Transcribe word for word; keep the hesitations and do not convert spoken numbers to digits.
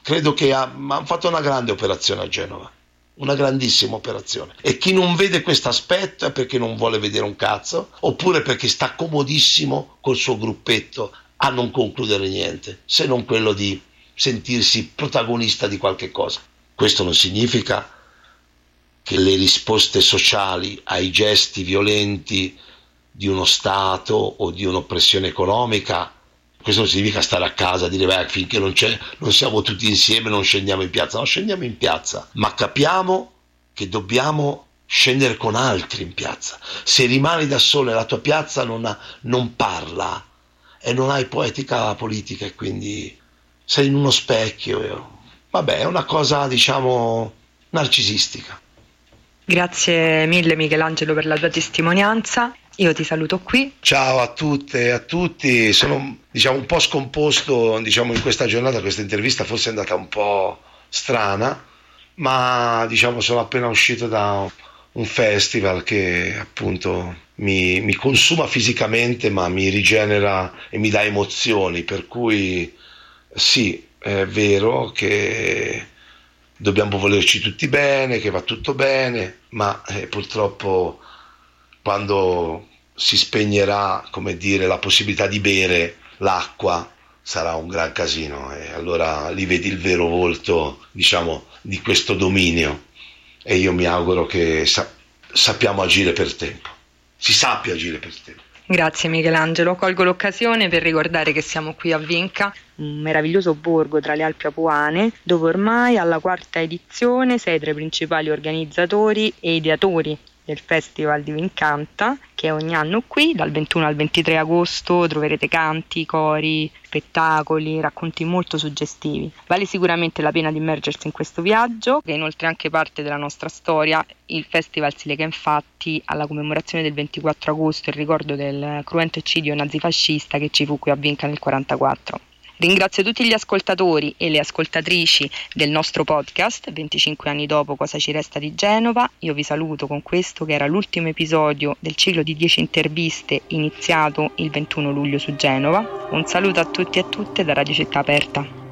credo che ha, hanno fatto una grande operazione a Genova, una grandissima operazione, e chi non vede questo aspetto è perché non vuole vedere un cazzo, oppure perché sta comodissimo col suo gruppetto a non concludere niente, se non quello di sentirsi protagonista di qualche cosa. Questo non significa che le risposte sociali ai gesti violenti di uno Stato o di un'oppressione economica, questo non significa stare a casa, dire beh, finché non, c'è, non siamo tutti insieme non scendiamo in piazza. No, scendiamo in piazza, ma capiamo che dobbiamo scendere con altri in piazza. Se rimani da solo e la tua piazza non, ha, non parla e non hai poetica politica e quindi sei in uno specchio, vabbè, è una cosa diciamo narcisistica. Grazie mille Michelangelo per la tua testimonianza. Io ti saluto qui. Ciao a tutte e a tutti. Sono diciamo un po' scomposto, diciamo in questa giornata. Questa intervista forse è andata un po' strana, ma diciamo sono appena uscito da un festival che appunto mi, mi consuma fisicamente, ma mi rigenera e mi dà emozioni, per cui sì, è vero che dobbiamo volerci tutti bene, che va tutto bene, ma eh, purtroppo quando si spegnerà, come dire, la possibilità di bere l'acqua sarà un gran casino, e allora lì vedi il vero volto, diciamo, di questo dominio, e io mi auguro che sa- sappiamo agire per tempo, si sappia agire per tempo. Grazie Michelangelo, colgo l'occasione per ricordare che siamo qui a Vinca, un meraviglioso borgo tra le Alpi Apuane, dove ormai alla quarta edizione sei tra i principali organizzatori e ideatori del Festival di Vincanta, che è ogni anno qui, dal ventuno al ventitré agosto troverete canti, cori, spettacoli, racconti molto suggestivi. Vale sicuramente la pena di immergersi in questo viaggio, che è inoltre anche parte della nostra storia. Il festival si lega infatti alla commemorazione del ventiquattro agosto, il ricordo del cruento eccidio nazifascista che ci fu qui a Vinca nel quarantaquattro. Ringrazio tutti gli ascoltatori e le ascoltatrici del nostro podcast venticinque anni dopo Cosa ci resta di Genova. Io vi saluto con questo che era l'ultimo episodio del ciclo di dieci interviste iniziato il ventuno luglio su Genova. Un saluto a tutti e a tutte da Radio Città Aperta.